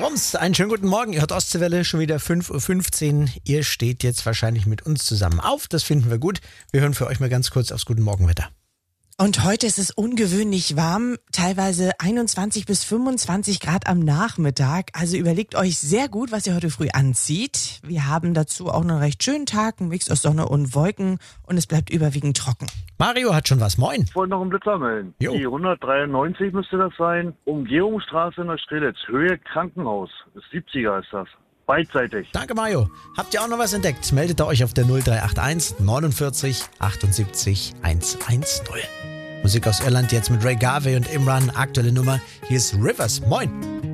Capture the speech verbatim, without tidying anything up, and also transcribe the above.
Rums, einen schönen guten Morgen. Ihr hört Ostseewelle, schon wieder fünf Uhr fünfzehn. Ihr steht jetzt wahrscheinlich mit uns zusammen auf. Das finden wir gut. Wir hören für euch mal ganz kurz aufs Guten Morgenwetter. Und heute ist es ungewöhnlich warm, teilweise einundzwanzig bis fünfundzwanzig Grad am Nachmittag. Also überlegt euch sehr gut, was ihr heute früh anzieht. Wir haben dazu auch einen recht schönen Tag, ein Mix aus Sonne und Wolken und es bleibt überwiegend trocken. Mario hat schon was. Moin. Ich wollte noch einen Blitzer melden. Jo. Die hundertdreiundneunzig müsste das sein. Umgehungsstraße in der Strelitz. Höhe Krankenhaus. Das siebziger ist das. Beidseitig. Danke, Mario. Habt ihr auch noch was entdeckt? Meldet euch auf der null drei acht eins neunundvierzig achtundsiebzig hundertzehn. Musik aus Irland jetzt mit Ray Garvey und Imran. Aktuelle Nummer. Hier ist Rivers. Moin.